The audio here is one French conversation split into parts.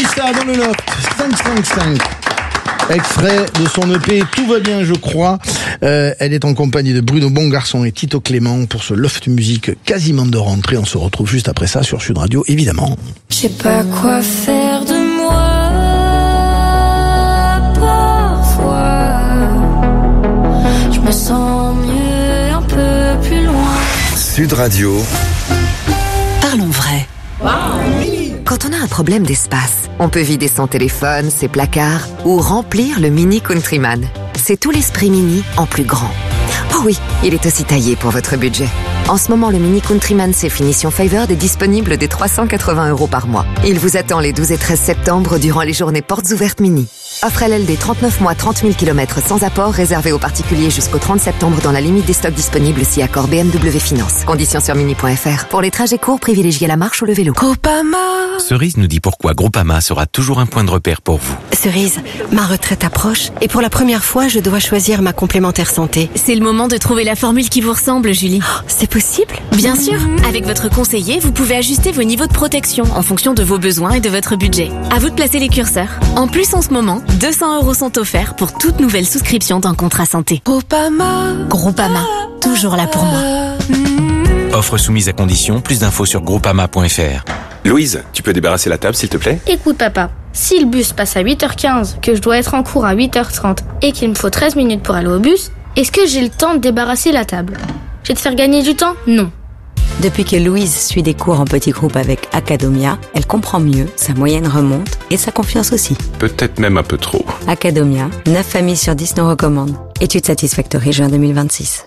Mélissa dans le Loft, 555. Extrait de son EP Tout va bien, je crois. Elle est en compagnie de Bruno Bongarçon et Tito Clément pour ce Loft Musique quasiment de rentrée. On se retrouve juste après ça sur Sud Radio, évidemment. Je sais pas quoi faire de moi. Parfois, je me sens mieux un peu plus loin. Sud Radio. Parlons vrai. Quand on a un problème d'espace, on peut vider son téléphone, ses placards ou remplir le Mini Countryman. C'est tout l'esprit Mini en plus grand. Oh oui, il est aussi taillé pour votre budget. En ce moment, le Mini Countryman Safe Finition Favored est disponible dès 380 € par mois. Il vous attend les 12 et 13 septembre durant les journées portes ouvertes Mini. Offre LLD 39 mois, 30 000 km sans apport, réservé aux particuliers jusqu'au 30 septembre dans la limite des stocks disponibles si accord BMW Finance. Conditions sur mini.fr. Pour les trajets courts, privilégiez la marche ou le vélo. Groupama. Cerise nous dit pourquoi Groupama sera toujours un point de repère pour vous. Cerise, ma retraite approche et pour la première fois, je dois choisir ma complémentaire santé. C'est le moment de trouver la formule qui vous ressemble, Julie. Oh, c'est possible ? Bien sûr. Avec votre conseiller, vous pouvez ajuster vos niveaux de protection en fonction de vos besoins et de votre budget. À vous de placer les curseurs. En plus, en ce moment, 200 € sont offerts pour toute nouvelle souscription d'un contrat santé. Groupama. Groupama, toujours là pour moi. Offre soumise à condition, plus d'infos sur groupama.fr. Louise, tu peux débarrasser la table s'il te plaît ? Écoute papa, si le bus passe à 8h15, que je dois être en cours à 8h30 et qu'il me faut 13 minutes pour aller au bus, est-ce que j'ai le temps de débarrasser la table ? Je vais te faire gagner du temps ? Non. Depuis que Louise suit des cours en petits groupes avec Academia, elle comprend mieux, sa moyenne remonte et sa confiance aussi. Peut-être même un peu trop. Academia, 9 familles sur 10 nous recommandent. Étude Satisfactory juin 2026.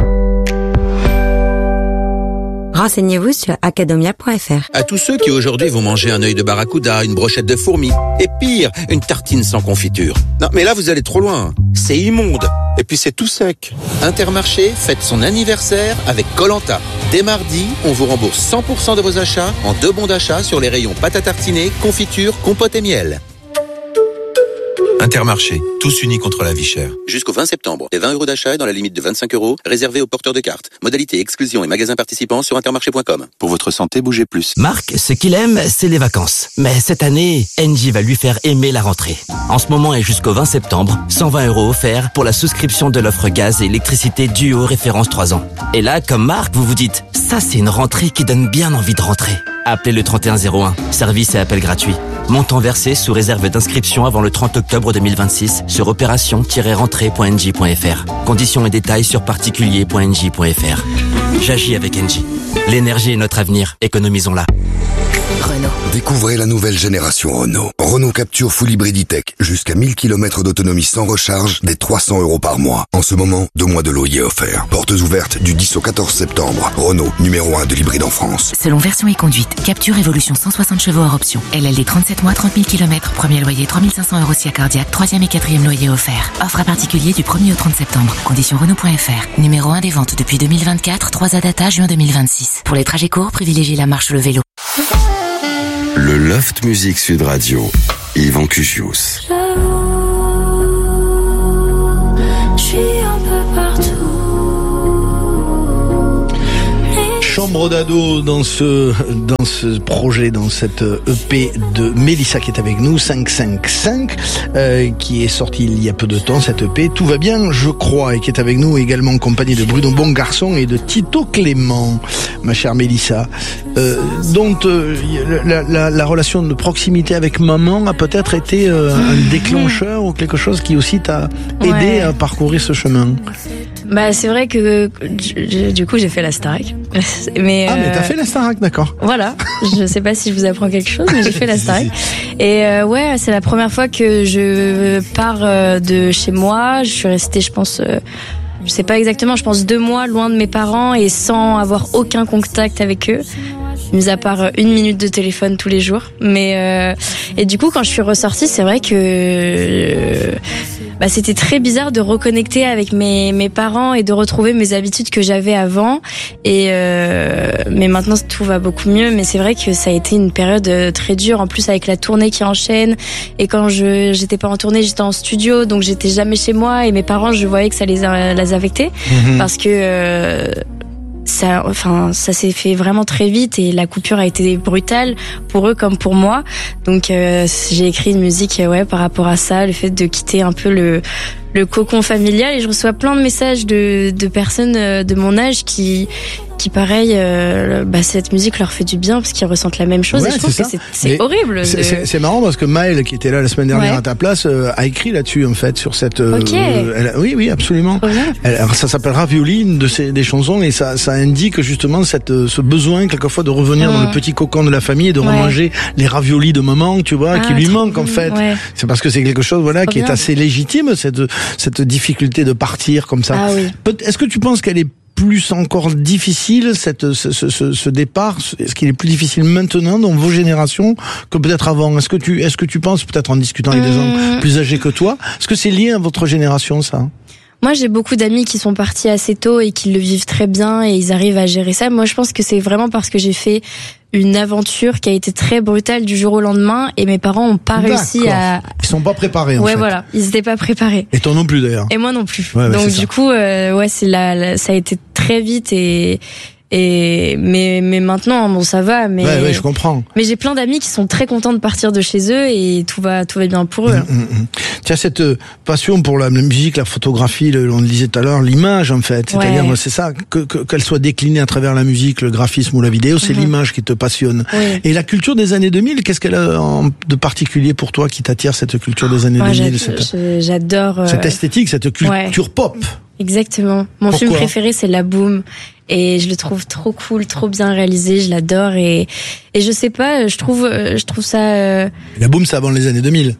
Renseignez-vous sur academia.fr. À tous ceux qui aujourd'hui vont manger un œil de barracuda, une brochette de fourmis, et pire, une tartine sans confiture. Non, mais là vous allez trop loin. C'est immonde. Et puis c'est tout sec. Intermarché fête son anniversaire avec Koh-Lanta. Dès mardi, on vous rembourse 100% de vos achats en 2 bons d'achat sur les rayons pâte à tartiner, confiture, compote et miel. Intermarché, tous unis contre la vie chère. Jusqu'au 20 septembre, les 20 € d'achat dans la limite de 25 €, réservés aux porteurs de cartes. Modalité, exclusion et magasins participants sur intermarché.com. Pour votre santé, bougez plus. Marc, ce qu'il aime, c'est les vacances. Mais cette année, Engie va lui faire aimer la rentrée. En ce moment et jusqu'au 20 septembre, 120 € offerts pour la souscription de l'offre gaz et électricité Duo référence 3 ans. Et là, comme Marc, vous vous dites, ça c'est une rentrée qui donne bien envie de rentrer. Appelez le 3101, service et appel gratuit. Montant versé sous réserve d'inscription avant le 30 octobre 2026 sur opération-rentrée.engie.fr. Conditions et détails sur particulier.engie.fr. J'agis avec Engie. L'énergie est notre avenir, économisons-la. Renault. Découvrez la nouvelle génération Renault. Renault Capture Full Hybrid E-Tech. Jusqu'à 1000 km d'autonomie sans recharge, dès 300 € par mois. En ce moment, 2 mois de loyer offerts. Portes ouvertes du 10 au 14 septembre. Renault, numéro 1 de l'hybride en France. Selon version et conduite, Capture Évolution 160 chevaux hors option. LLD 37 mois, 30 000 km. Premier loyer 3 500 € si cardiaque. 3e et 4e loyer offert. Offre à particulier du 1er au 30 septembre. Conditions Renault.fr. Numéro 1 des ventes depuis 2024. 3 data juin 2026. Pour les trajets courts, privilégiez la marche ou le vélo. Le Loft Music Sud Radio. Yvan Cugius. Je suis un peu partout. Chambre d'ado dans ce projet, dans cette EP de Mélissa qui est avec nous, 555, qui est sorti il y a peu de temps, cette EP Tout va bien, je crois, et qui est avec nous également en compagnie de Bruno Bongarçon et de Tito Clément, ma chère Mélissa, dont la relation de proximité avec maman a peut-être été un déclencheur ou quelque chose qui aussi t'a aidé à parcourir ce chemin. Bah c'est vrai que du coup j'ai fait la Starac. Mais t'as fait la Starac, d'accord. Voilà, je sais pas si je vous apprends quelque chose, mais j'ai fait la Starac. Et ouais, c'est la première fois que je pars de chez moi. Je suis restée, je pense, je sais pas exactement, je pense 2 mois loin de mes parents et sans avoir aucun contact avec eux. Mis à part 1 minute de téléphone tous les jours. Mais et du coup, quand je suis ressortie, c'est vrai que c'était très bizarre de reconnecter avec mes parents et de retrouver mes habitudes que j'avais avant. Et mais maintenant tout va beaucoup mieux. Mais c'est vrai que ça a été une période très dure. En plus avec la tournée qui enchaîne. Et quand j'étais pas en tournée, j'étais en studio, donc j'étais jamais chez moi. Et mes parents, je voyais que ça les affectait parce que ça s'est fait vraiment très vite et la coupure a été brutale pour eux comme pour moi. Donc j'ai écrit une musique par rapport à ça, le fait de quitter un peu le cocon familial, et je reçois plein de messages de personnes de mon âge qui pareil, cette musique leur fait du bien parce qu'ils ressentent la même chose, et je trouve que c'est horrible. C'est marrant parce que Maëlle, qui était là la semaine dernière à ta place, a écrit là-dessus en fait sur cette. Oui, absolument. Ça s'appelle Ravioli, des chansons, et ça indique justement ce besoin quelquefois de revenir dans le petit cocon de la famille et de remanger les raviolis de maman, tu vois, qui lui manque en fait. C'est parce que c'est quelque chose qui est assez légitime, cette difficulté de partir comme ça. Est-ce que tu penses qu'elle est plus encore difficile, ce départ? Est-ce qu'il est plus difficile maintenant dans vos générations que peut-être avant? Est-ce que tu penses, peut-être en discutant avec des gens plus âgés que toi, est-ce que c'est lié à votre génération, ça? Moi, j'ai beaucoup d'amis qui sont partis assez tôt et qui le vivent très bien et ils arrivent à gérer ça. Moi, je pense que c'est vraiment parce que j'ai fait une aventure qui a été très brutale du jour au lendemain et mes parents ont pas réussi à... Ils sont pas préparés, en fait. Voilà. Ils étaient pas préparés. Et toi non plus, d'ailleurs. Et moi non plus. Donc, du coup, ça a été très vite mais maintenant, ça va, mais. Ouais, je comprends. Mais j'ai plein d'amis qui sont très contents de partir de chez eux et tout va bien pour eux. Tu as cette passion pour la musique, la photographie, on le disait tout à l'heure, l'image, en fait. C'est-à-dire, c'est ça, qu'elle soit déclinée à travers la musique, le graphisme ou la vidéo, c'est l'image qui te passionne. Et la culture des années 2000, qu'est-ce qu'elle a de particulier pour toi qui t'attire, cette culture des années 2000? J'adore. Cette esthétique, cette culture pop. Exactement. Mon film préféré, c'est La Boum. Et je le trouve trop cool, trop bien réalisé, je l'adore, et je sais pas, je trouve ça... La Boum, c'est avant les années 2000.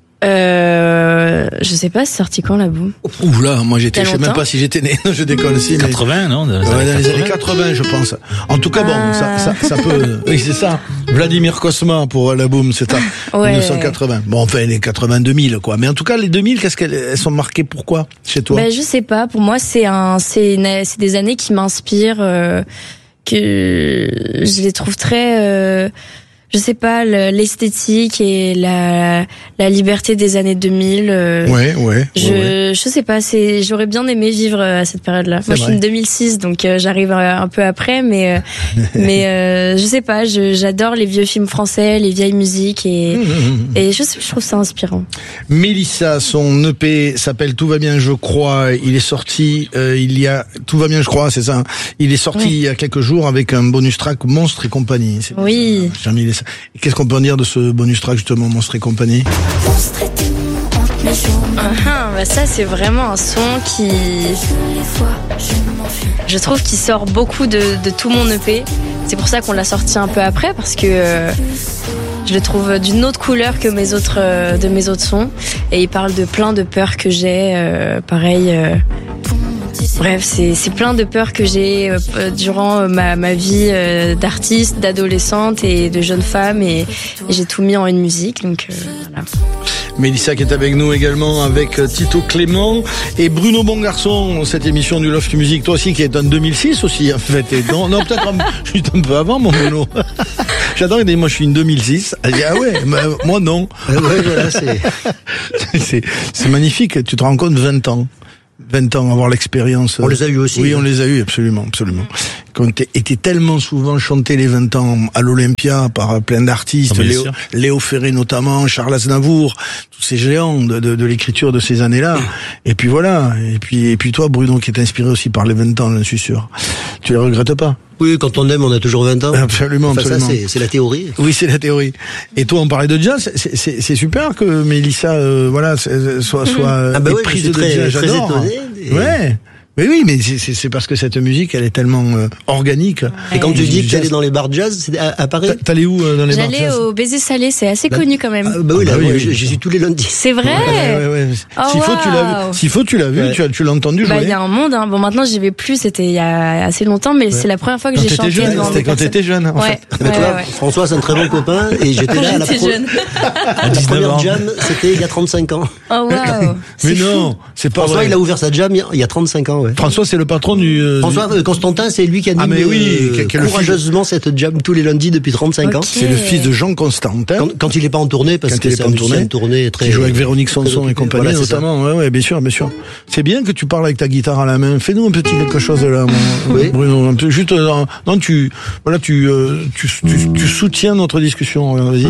Je sais pas, c'est sorti quand, La Boum? Ouh là, moi je sais même pas si j'étais né. Je déconne aussi. 80, non? Dans les années 80, je pense. En tout cas, ça peut. Oui, c'est ça. Vladimir Cosma pour La Boum, c'est ça. 1980. Bon, enfin, les 80 2000, quoi. Mais en tout cas, les 2000, qu'elles sont marquées pourquoi chez toi? Je sais pas. Pour moi, c'est des années qui m'inspirent, que je les trouve très. Je sais pas, l'esthétique et la liberté des années 2000. Je sais pas, j'aurais bien aimé vivre à cette période-là. Moi, je suis de 2006, donc j'arrive un peu après, mais je sais pas, j'adore les vieux films français, les vieilles musiques, et je trouve ça inspirant. Mélissa, son EP s'appelle Tout va bien, je crois. Il est sorti Tout va bien, je crois, c'est ça. Il est sorti il y a quelques jours avec un bonus track Monstre et compagnie. Oui. Qu'est-ce qu'on peut dire de ce bonus track, justement, Monstre et compagnie? Ça, c'est vraiment un son qui... Je trouve qu'il sort beaucoup de tout mon EP. C'est pour ça qu'on l'a sorti un peu après, parce que je le trouve d'une autre couleur que de mes autres sons. Et il parle de plein de peurs que j'ai, Bref, c'est plein de peurs que j'ai durant ma vie d'artiste, d'adolescente et de jeune femme, et j'ai tout mis en une musique, donc voilà. Mélissa qui est avec nous également, avec Tito Clément et Bruno Bongarçon, cette émission du Loft Music, toi aussi qui est en 2006 aussi en fait. Et non, peut-être juste un peu avant, mon Bruno. J'adore, il dit moi je suis une 2006. Elle dit moi non. Voilà, c'est magnifique, tu te rends compte, 20 ans, avoir l'expérience. On les a eu aussi. Oui, on les a eu, absolument. Quand était tellement souvent chanté les 20 ans à l'Olympia par plein d'artistes, Léo Ferré notamment, Charles Aznavour, tous ces géants de l'écriture de ces années-là. Et puis voilà. Et puis toi, Bruno, qui est inspiré aussi par les 20 ans, j'en suis sûr. Tu les regrettes pas? Oui, quand on aime, on a toujours 20 ans. Absolument. Ça, c'est la théorie. Oui, c'est la théorie. Et toi, on parlait de jazz. C'est super que Mélissa, soit prise de jazz. J'adore. Très étonné. Ouais. Mais oui, mais c'est parce que cette musique, elle est tellement organique. Et quand tu dis que tu allais dans les bars jazz, c'est à Paris? T'allais où dans les bars jazz? J'allais au Baiser Salé, c'est assez connu quand même. J'y suis tous les lundis. C'est vrai? Ouais. S'il faut, tu l'as vu, tu l'as entendu jouer. Il y a un monde, hein. Bon, maintenant, j'y vais plus, c'était il y a assez longtemps, mais c'est la première fois que j'ai chanté devant. C'était quand t'étais jeune, en fait. François, c'est un très bon copain, et j'étais là à la première jam, c'était il y a 35 ans. Oh, waouh. Mais non, c'est pas vrai. François, il a ouvert sa jam il y a 35 ans, ouais. François, c'est le patron du... François Constantin, c'est lui qui anime courageusement cette jam tous les lundis depuis 35 ans. C'est le fils de Jean Constantin. Quand il est pas en tournée, parce que c'est une tournée très... Qui joue avec Véronique Sanson et compagnie, voilà, notamment. Ouais, bien sûr. C'est bien que tu parles avec ta guitare à la main. Fais-nous un petit quelque chose là, Bruno. Juste, non, tu soutiens notre discussion. Vas-y.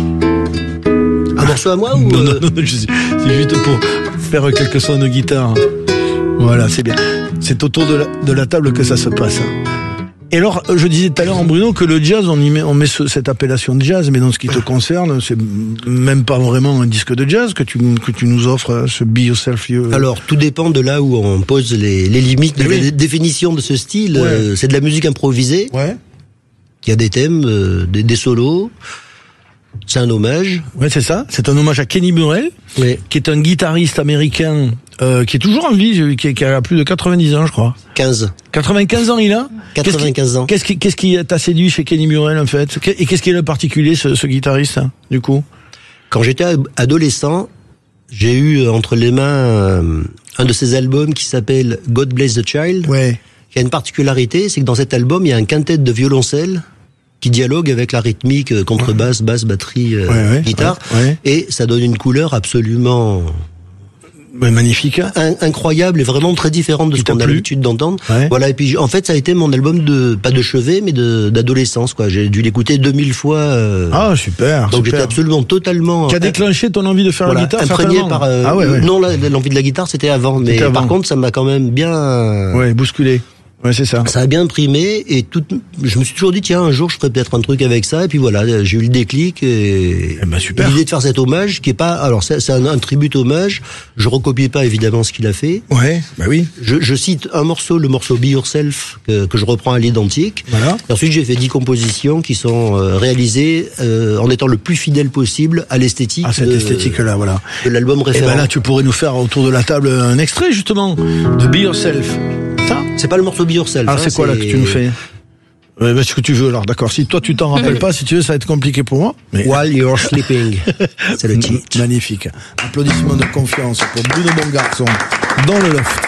Un morceau à moi ou non, c'est juste pour faire quelques sons de guitare. Voilà, c'est bien. C'est autour de la table que ça se passe. Et alors, je disais tout à l'heure en Bruno que le jazz, on met cette appellation de jazz, mais dans ce qui te concerne, c'est même pas vraiment un disque de jazz que tu nous offres, ce Be Yourself. Alors, tout dépend de là où on pose les limites de la définition de ce style. Ouais. C'est de la musique improvisée. Ouais. Il y a des thèmes, des solos. C'est un hommage. Ouais, c'est ça. C'est un hommage à Kenny Burrell, qui est un guitariste américain qui est toujours en vie, qui a plus de 90 ans, je crois. 95 ans, il a 95 ans. Qu'est-ce qui t'a séduit chez Kenny Burrell, en fait? Et qu'est-ce qui est le particulier, ce guitariste, du coup? Quand j'étais adolescent, j'ai eu entre les mains un de ses albums qui s'appelle God Bless the Child. Ouais. Qui a une particularité, c'est que dans cet album, il y a un quintet de violoncelle qui dialogue avec la rythmique contrebasse, basse, batterie, guitare, et ça donne une couleur absolument magnifique, incroyable et vraiment très différente de ce qu'on a l'habitude d'entendre. Ouais. Voilà, et puis en fait ça a été mon album pas de chevet mais d'adolescence, quoi. J'ai dû l'écouter 2000 fois. Ah super. Donc j'étais absolument totalement. Qui a déclenché ton envie de faire la guitare? Imprégné par. Non, l'envie de la guitare c'était avant, mais par contre ça m'a quand même bien. Bousculé. Ouais, c'est ça. Ça a bien imprimé et je me suis toujours dit tiens un jour je ferai peut-être un truc avec ça et puis voilà j'ai eu le déclic et super. L'idée de faire cet hommage qui est pas alors c'est un tribut hommage. Je recopiais pas évidemment ce qu'il a fait. Ouais, bah oui. Je cite un morceau, le morceau Be Yourself que je reprends à l'identique. Voilà. Et ensuite j'ai fait 10 compositions qui sont réalisées en étant le plus fidèle possible à l'esthétique. Cette esthétique là, voilà. De l'album référent. Et ben là tu pourrais nous faire autour de la table un extrait justement de Be Yourself. C'est pas le morceau Be Yourself. Alors c'est quoi là que tu nous fais? Ce que tu veux alors, d'accord. Si toi tu t'en rappelles pas, si tu veux, ça va être compliqué pour moi. Mais... While You're Sleeping, c'est le titre. Magnifique. Applaudissements de confiance pour Bruno Bongarçon dans le loft.